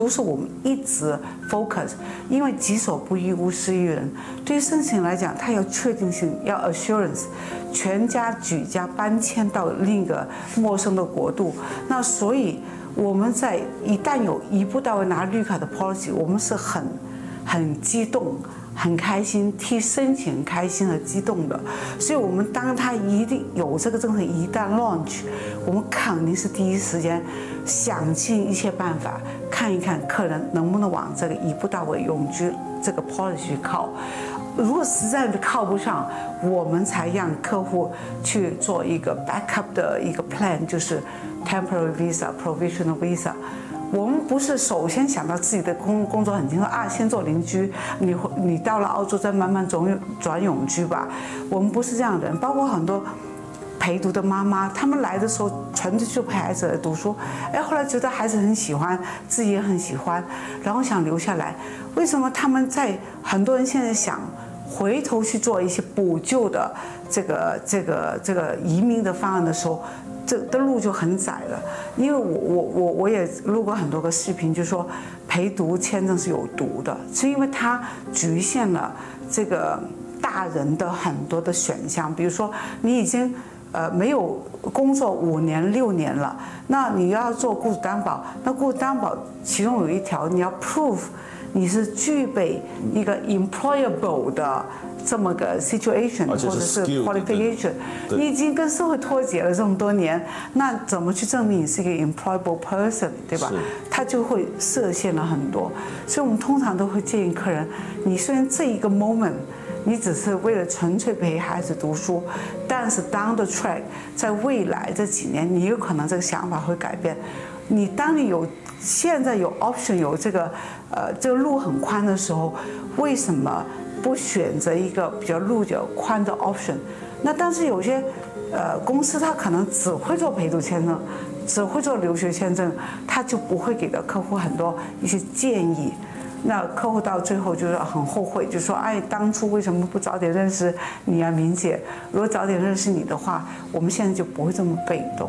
都是我们一直 focus， 因为己所不欲，勿施于人。对于圣贤来讲，他要确定性，要 assurance， 全家举家搬迁到另一个陌生的国度。那所以我们在一旦有一步到位拿绿卡的 policy， 我们是很激动。很开心，替申请开心和激动的，所以我们当他一定有这个政策一旦 launch， 我们肯定是第一时间想尽一切办法看一看客人能不能往这个一步到位永居这个 policy 靠。如果实在靠不上，我们才让客户去做一个 backup 的一个 plan， 就是 temporary visa、provisional visa。我们不是首先想到自己的工作很轻松啊，先做邻居，你到了澳洲再慢慢转永居吧。我们不是这样的人，包括很多陪读的妈妈，他们来的时候纯粹就陪孩子来读书，哎，后来觉得孩子很喜欢，自己也很喜欢，然后想留下来。为什么他们很多人现在想回头去做一些补救的这个移民的方案的时候？这的路就很窄了，因为我也录过很多个视频，就说陪读签证是有毒的，是因为它局限了这个大人的很多的选项，比如说你已经没有工作5年6年了，那你要做雇主担保，那雇主担保其中有一条你要 prove 你是具备一个 employable 的这么个 situation 或者是 qualification， 你已经跟社会脱节了这么多年，那怎么去证明你是一个 employable person， 对吧？他就会设限了很多。所以我们通常都会建议客人，你虽然这一个 moment 你只是为了纯粹陪孩子读书，但是 down the track， 在未来这几年，你有可能这个想法会改变。当你现在有 option， 有这个路很宽的时候，为什么不选择一个比较路较宽的 option？ 那但是有些公司他可能只会做陪读签证，只会做留学签证，他就不会给到客户很多一些建议。那客户到最后就是很后悔，就说：“哎，当初为什么不早点认识你啊，明姐？如果早点认识你的话，我们现在就不会这么被动。”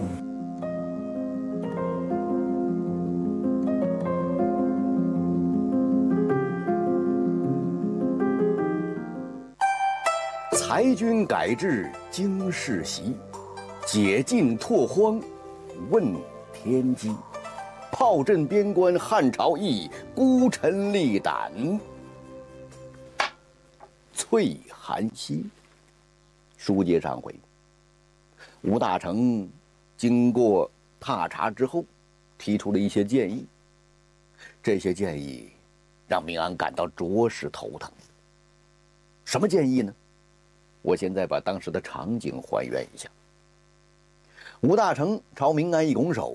裁军改制经世袭，解禁拓荒问天机。炮震边关汉朝义，孤臣力胆翠寒溪。书接上回，吴大成经过踏查之后，提出了一些建议。这些建议让明安感到着实头疼。什么建议呢？我现在把当时的场景还原一下。吴大成朝明安一拱手，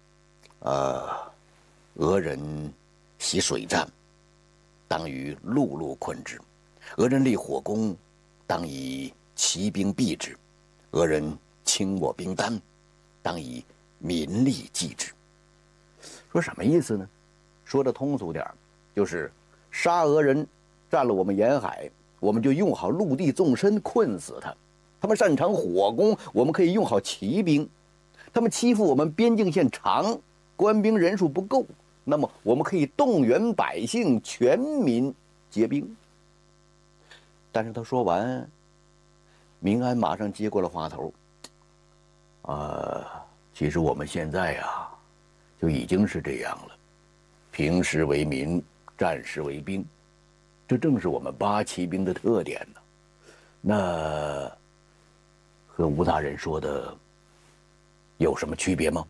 俄人习水战，当与陆路困之；俄人立火攻，当以骑兵避之；俄人轻我兵单，当以民力济之。说什么意思呢？说的通俗点，就是杀俄人占了我们沿海，我们就用好陆地纵深困死他；他们擅长火攻，我们可以用好骑兵；他们欺负我们边境线长，官兵人数不够，那么我们可以动员百姓，全民结兵。但是他说完，明安马上接过了话头。其实我们现在呀，就已经是这样了，平时为民，战时为兵，这正是我们八旗兵的特点呢。那和吴大人说的有什么区别吗？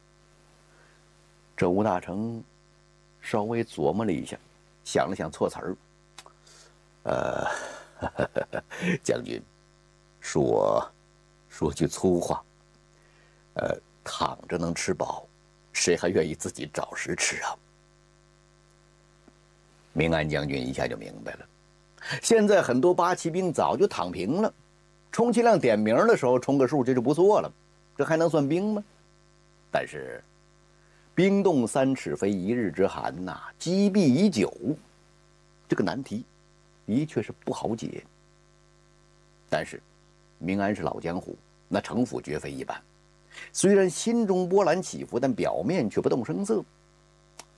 这吴大成稍微琢磨了一下，想了想措辞儿，将军，说句粗话，躺着能吃饱，谁还愿意自己找食吃啊？明安将军一下就明白了，现在很多八旗兵早就躺平了，充其量点名的时候充个数，这就不错了，这还能算兵吗？但是冰冻3尺非一日之寒呐，积弊已久，这个难题的确是不好解。但是明安是老江湖，那城府绝非一般，虽然心中波澜起伏，但表面却不动声色。